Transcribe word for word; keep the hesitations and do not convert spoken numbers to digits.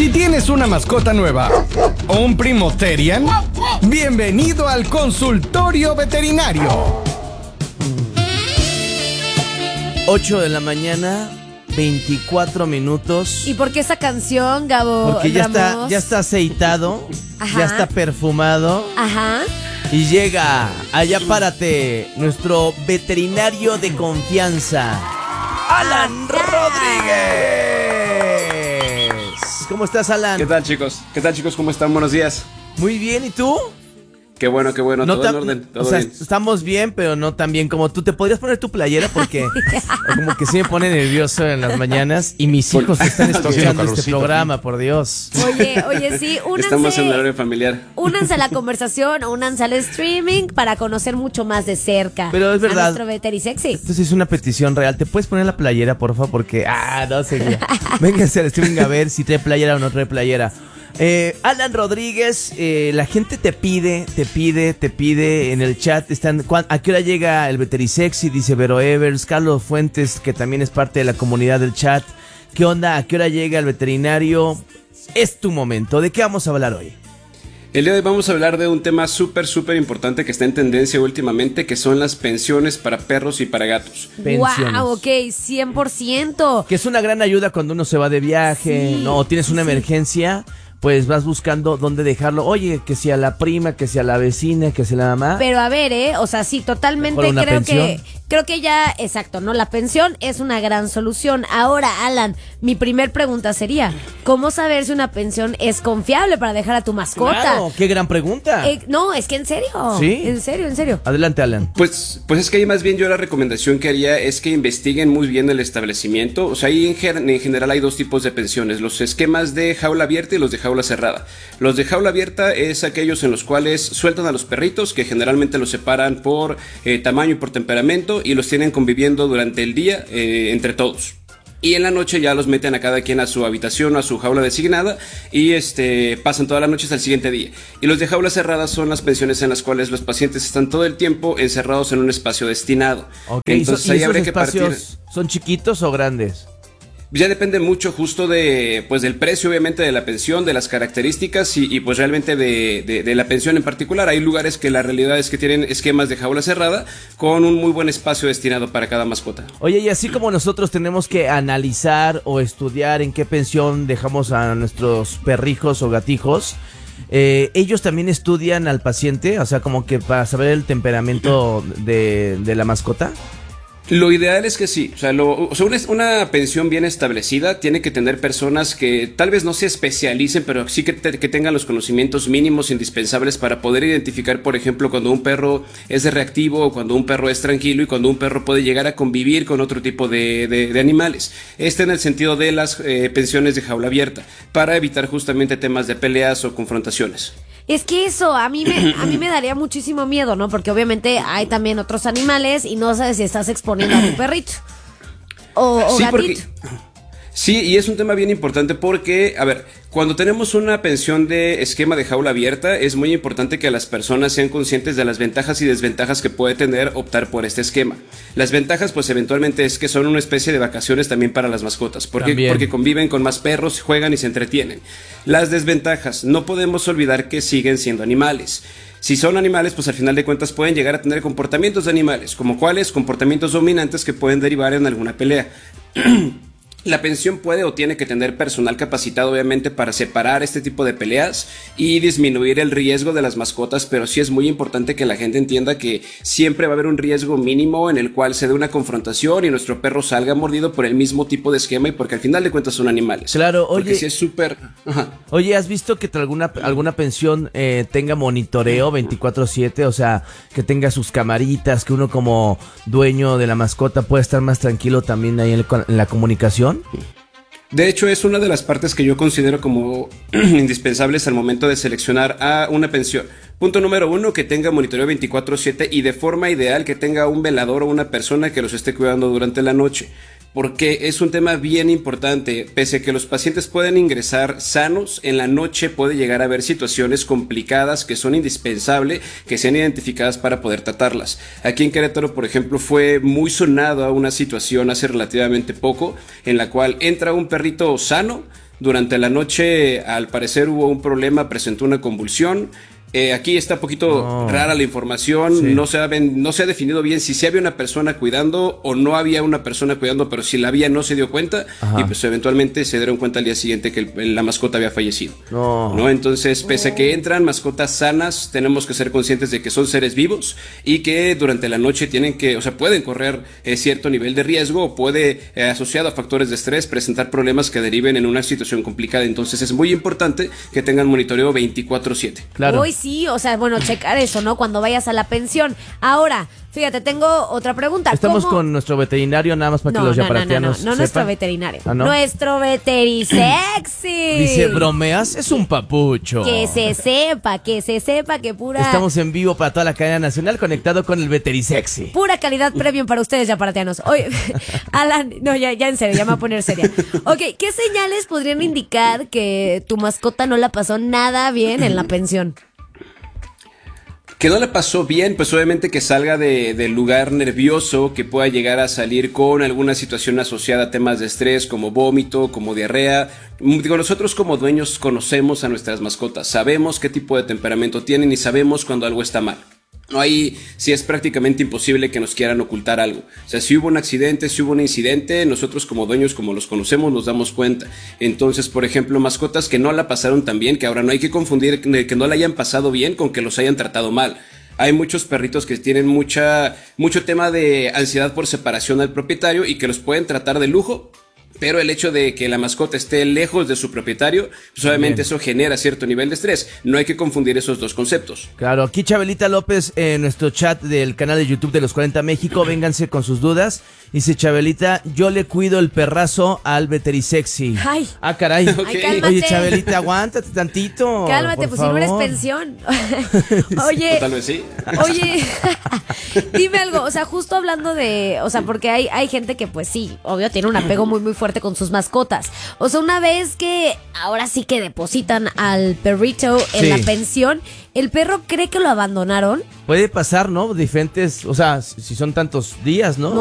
Si tienes una mascota nueva o un primo Therian, bienvenido al consultorio veterinario. ocho de la mañana, veinticuatro minutos. ¿Y por qué esa canción, Gabo? Porque ya Ramos? está, ya está aceitado, Ajá. ya está perfumado. Ajá. Y llega, allá párate, nuestro veterinario de confianza, Alan Rodríguez. ¿Cómo estás, Alan? ¿Qué tal, chicos? ¿Qué tal, chicos? ¿Cómo están? Buenos días. Muy bien, ¿y tú? Qué bueno, qué bueno. No Todo tan- en orden, todo o sea, bien. estamos bien, pero no tan bien como tú. ¿Te podrías poner tu playera? Porque como que sí me pone nervioso en las mañanas. Y mis hijos están escuchando este programa, por Dios. Oye, oye, sí, Estamos en el únanse, horario familiar. únanse a la conversación, únanse al streaming para conocer mucho más de cerca. Pero es verdad. A nuestro Veterisexy. Entonces es una petición real. ¿Te puedes poner la playera, por favor? Porque, ah, no sé. Vénganse al streaming a ver si trae playera o no trae playera. Eh, Alan Rodríguez, eh, la gente te pide, te pide, te pide en el chat. Están, ¿cuán- ¿A qué hora llega el Veterisexy? Dice Vero Evers, Carlos Fuentes, que también es parte de la comunidad del chat. ¿Qué onda? ¿A qué hora llega el veterinario? Es tu momento. ¿De qué vamos a hablar hoy? El día de hoy vamos a hablar de un tema súper, súper importante que está en tendencia últimamente, que son las pensiones para perros y para gatos. Pensiones. Wow, ok, cien por ciento. Que es una gran ayuda cuando uno se va de viaje, Sí, ¿no? O tienes sí, una sí. emergencia, pues vas buscando dónde dejarlo. Oye, que si a la prima, que si a la vecina, que si a la mamá. Pero a ver, ¿eh? O sea, sí, totalmente Mejor una creo pensión. que creo que ya, exacto, ¿no? La pensión es una gran solución. Ahora, Alan, mi primer pregunta sería, ¿cómo saber si una pensión es confiable para dejar a tu mascota? Claro, qué gran pregunta. Eh, no, es que en serio. Sí. En serio, en serio. Adelante, Alan. Pues, pues es que ahí más bien yo la recomendación que haría es que investiguen muy bien el establecimiento. O sea, ahí en, gen- en general hay dos tipos de pensiones, los esquemas de jaula abierta y los de jaula cerrada. Los de jaula abierta es aquellos en los cuales sueltan a los perritos, que generalmente los separan por eh, tamaño y por temperamento, y los tienen conviviendo durante el día eh, entre todos. Y en la noche ya los meten a cada quien a su habitación o a su jaula designada y este pasan toda la noche hasta el siguiente día. Y los de jaula cerrada son las pensiones en las cuales los pacientes están todo el tiempo encerrados en un espacio destinado. Ok, Entonces ¿y ahí esos habría que partir. espacios son chiquitos o grandes? Ya depende mucho justo de pues del precio, obviamente, de la pensión, de las características y, y pues realmente de, de, de la pensión en particular. Hay lugares que la realidad es que tienen esquemas de jaula cerrada con un muy buen espacio destinado para cada mascota. Oye, y así como nosotros tenemos que analizar o estudiar en qué pensión dejamos a nuestros perrijos o gatijos, eh, ellos también estudian al paciente, o sea, como que para saber el temperamento de, de la mascota. Lo ideal es que sí, o sea, lo, o sea una, una pensión bien establecida tiene que tener personas que tal vez no se especialicen, pero sí que, te, que tengan los conocimientos mínimos indispensables para poder identificar, por ejemplo, cuando un perro es reactivo o cuando un perro es tranquilo y cuando un perro puede llegar a convivir con otro tipo de, de, de animales. Este en el sentido de las eh, pensiones de jaula abierta, para evitar justamente temas de peleas o confrontaciones. Es que eso a mí me a mí me daría muchísimo miedo, ¿no? Porque obviamente hay también otros animales y no sabes si estás exponiendo a tu perrito o, o Sí, gatito. porque sí, y es un tema bien importante porque, a ver, cuando tenemos una pensión de esquema de jaula abierta, es muy importante que las personas sean conscientes de las ventajas y desventajas que puede tener optar por este esquema. Las ventajas, pues eventualmente es que son una especie de vacaciones también para las mascotas. ¿Por qué? También. Porque conviven con más perros, juegan y se entretienen. Las desventajas, no podemos olvidar que siguen siendo animales. Si son animales, pues al final de cuentas pueden llegar a tener comportamientos de animales, como cuáles, comportamientos dominantes que pueden derivar en alguna pelea. La pensión puede o tiene que tener personal capacitado, obviamente, para separar este tipo de peleas y disminuir el riesgo de las mascotas, pero sí es muy importante que la gente entienda que siempre va a haber un riesgo mínimo en el cual se dé una confrontación y nuestro perro salga mordido por el mismo tipo de esquema y porque al final de cuentas son animales. Claro, Porque oye. sí es súper... Ajá. Oye, ¿has visto que alguna, alguna pensión eh, tenga monitoreo veinticuatro siete? O sea, que tenga sus camaritas, que uno como dueño de la mascota pueda estar más tranquilo también ahí en, el- en la comunicación. De hecho, es una de las partes que yo considero como indispensables al momento de seleccionar a una pensión. Punto número uno, que tenga monitoreo veinticuatro siete y de forma ideal que tenga un velador o una persona que los esté cuidando durante la noche. Porque es un tema bien importante. Pese a que los pacientes pueden ingresar sanos, en la noche puede llegar a haber situaciones complicadas que son indispensables que sean identificadas para poder tratarlas. Aquí en Querétaro, por ejemplo, fue muy sonada una situación hace relativamente poco en la cual entra un perrito sano, Durante la noche, al parecer, hubo un problema, presentó una convulsión. Eh, aquí está un poquito No. rara la información, Sí. no, se ha, no se ha definido bien si sí había una persona cuidando o no había una persona cuidando, pero si la había no se dio cuenta. Ajá. Y pues eventualmente se dieron cuenta al día siguiente que el- la mascota había fallecido. No. ¿No? Entonces, pese a que entran mascotas sanas, tenemos que ser conscientes de que son seres vivos y que durante la noche tienen que, o sea, pueden correr eh, cierto nivel de riesgo o puede, eh, asociado a factores de estrés, presentar problemas que deriven en una situación complicada. Entonces, es muy importante que tengan monitoreo veinticuatro siete. Claro. Uy, sí, o sea, bueno, checar eso, ¿no? Cuando vayas a la pensión. Ahora, fíjate, tengo otra pregunta. Estamos ¿Cómo- con nuestro veterinario nada más para No, que los no, no, no, no, yaparatianos no nuestro sepan. veterinario. ¿Ah, no? Nuestro veterisexy. Dice, bromeas, es un papucho. Que se sepa, que se sepa que pura... Estamos en vivo para toda la cadena nacional conectado con el veterisexy. Pura calidad premium para ustedes, yaparatianos. Oye, Alan, no, ya, ya en serio, ya me voy a poner seria. Ok, ¿qué señales podrían indicar que tu mascota no la pasó nada bien en la pensión? Que no le pasó bien, pues obviamente que salga de, del lugar nervioso, que pueda llegar a salir con alguna situación asociada a temas de estrés, como vómito, como diarrea. Digo, nosotros como dueños conocemos a nuestras mascotas, sabemos qué tipo de temperamento tienen y sabemos cuando algo está mal. No hay, si es prácticamente imposible que nos quieran ocultar algo. O sea, si hubo un accidente, si hubo un incidente, nosotros como dueños, como los conocemos, nos damos cuenta. Entonces, por ejemplo, mascotas que no la pasaron tan bien, que ahora no hay que confundir que no la hayan pasado bien con que los hayan tratado mal. Hay muchos perritos que tienen mucha, mucho tema de ansiedad por separación al propietario y que los pueden tratar de lujo. Pero el hecho de que la mascota esté lejos de su propietario, pues obviamente eso genera cierto nivel de estrés. No hay que confundir esos dos conceptos. Claro, aquí Chabelita López en nuestro chat del canal de YouTube de los cuarenta México, vénganse con sus dudas. Dice Chabelita, yo le cuido el perrazo al veterisexy. Ay. Ah, caray. Ok. Ay, cálmate. Oye, Chabelita, aguántate tantito. Cálmate, por pues si no eres favor. pensión. Oye, O tal vez sí. oye, dime algo, o sea, justo hablando de, o sea, porque hay, hay gente que pues sí, obvio, tiene un apego muy muy fuerte con sus mascotas. O sea, una vez que ahora sí que depositan al perrito en Sí. la pensión, ¿el perro cree que lo abandonaron? Puede pasar, ¿no? Diferentes, o sea, si son tantos días, ¿no?